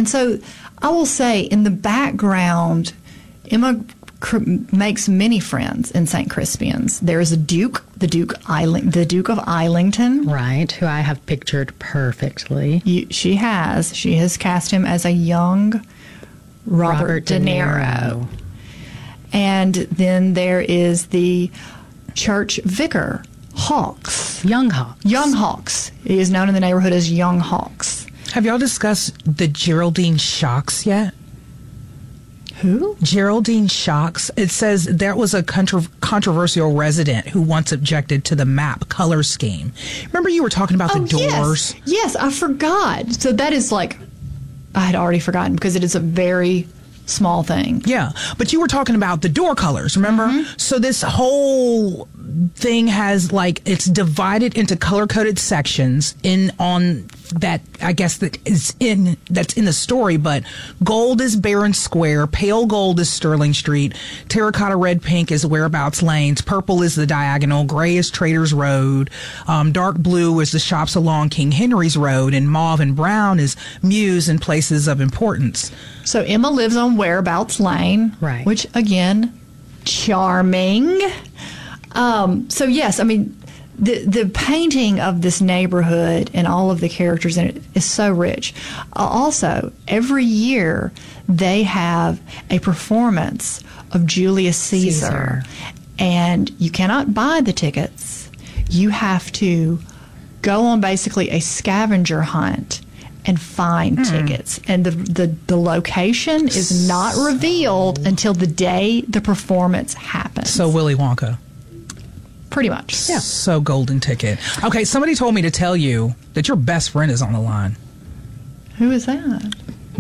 And so I will say, in the background, Emma makes many friends in St. Crispian's. There is a Duke, the Duke of Islington. Right, who I have pictured perfectly. She has cast him as a young Robert De Niro. And then there is the church vicar, Hawks. Young Hawks. Young Hawks. He is known in the neighborhood as Young Hawks. Have y'all discussed the Geraldine Shocks yet? Who? Geraldine Shocks. It says there was a controversial resident who once objected to the map color scheme. Remember you were talking about the doors? Yes, I forgot. So that is like, I had already forgotten because it is a very small thing. Yeah, but you were talking about the door colors, remember? Mm-hmm. So this whole thing has it's divided into color-coded sections on that, I guess, that's in the story, but gold is Barron Square, pale gold is Sterling Street, terracotta red pink is Whereabouts Lanes, purple is the Diagonal, gray is Traders Road, dark blue is the shops along King Henry's Road, and mauve and brown is Muse and Places of Importance. So Emma lives on Whereabouts Lane, right? Which, again, charming. So yes, I mean, the painting of this neighborhood and all of the characters in it is so rich. Also, every year they have a performance of Julius Caesar. And you cannot buy the tickets. You have to go on basically a scavenger hunt and find tickets. And the location is not revealed until the day the performance happens. So Willy Wonka. Pretty much. Yeah. So golden ticket. Okay, somebody told me to tell you that your best friend is on the line. Who is that?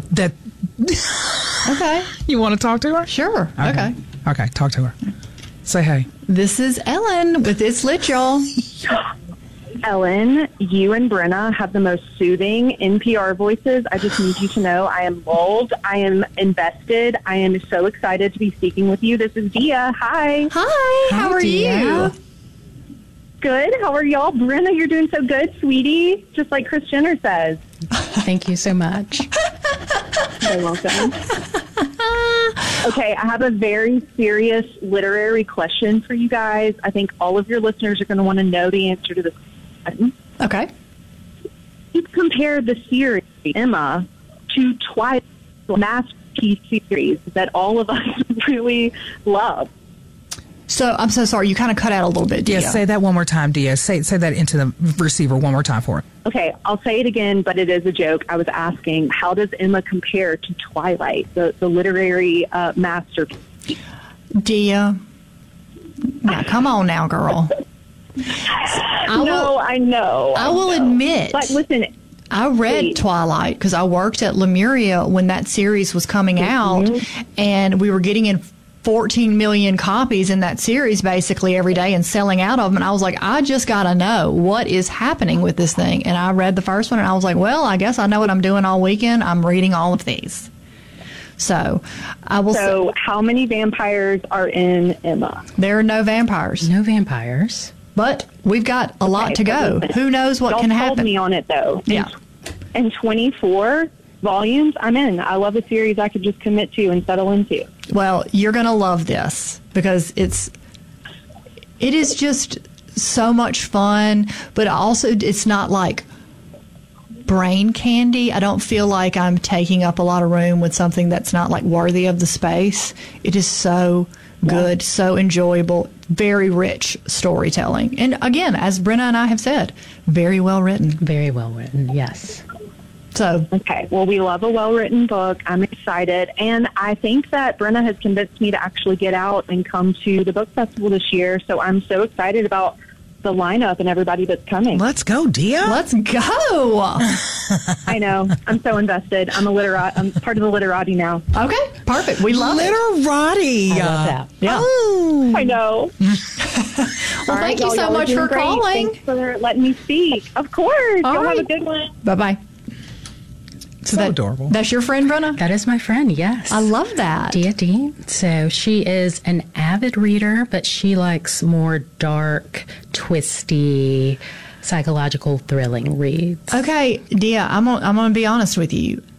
Okay. You want to talk to her? Sure. Okay. Okay, talk to her. Say hey. This is Ellen with It's Lit, y'all. Ellen, you and Brenna have the most soothing NPR voices. I just need you to know I am lulled. I am invested. I am so excited to be speaking with you. This is Dia. Hi. Hi. How are you? Good. How are y'all? Brenna, you're doing so good, sweetie. Just like Kris Jenner says. Thank you so much. You're welcome. Okay, I have a very serious literary question for you guys. I think all of your listeners are going to want to know the answer to this question. Okay. You've compared the series, Emma, to Twilight, masterpiece series that all of us really love. So, I'm so sorry. You kind of cut out a little bit, Dia. Yeah, say that one more time, Dia. Say that into the receiver one more time for it. Okay, I'll say it again, but it is a joke. I was asking, how does Emma compare to Twilight, the literary masterpiece? Dia, now come on now, girl. I know. I will admit. But listen, I read Twilight because I worked at Lemuria when that series was coming out, and we were getting in 14 million copies in that series basically every day and selling out of them. And I was like, I just got to know what is happening with this thing. And I read the first one and I was like, well, I guess I know what I'm doing all weekend. I'm reading all of these. So I will. So how many vampires are in Emma? There are no vampires. No vampires. But we've got a lot to go. Who knows what can happen? Y'all told me on it though. Yeah. And 24 volumes, I'm in. I love a series I could just commit to and settle into. Well, you're going to love this because it is just so much fun, but also it's not like brain candy. I don't feel like I'm taking up a lot of room with something that's not like worthy of the space. It is so good, so enjoyable, very rich storytelling. And again, as Brenna and I have said, very well written. Very well written, yes. So okay, well, we love a well-written book. I'm excited, and I think that Brenna has convinced me to actually get out and come to the book festival this year. So I'm so excited about the lineup and everybody that's coming. Let's go, Dia. Let's go. I know. I'm so invested. I'm part of the literati now. Okay, perfect. We love literati. I love that. Yeah. Oh. I know. Well, thank you so much for calling. Thanks for letting me speak. Of course. Y'all have a good one. Bye-bye. So adorable. That's your friend, Brenna? That is my friend, yes. I love that. Dia Dean. So she is an avid reader, but she likes more dark, twisty, psychological, thrilling reads. Okay, Dia, I'm gonna be honest with you.